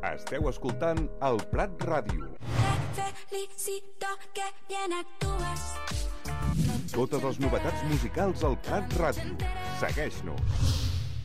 Esteu escoltant el Prat Ràdio. Totes les novetats musicals al Prat Ràdio. Segueix-nos.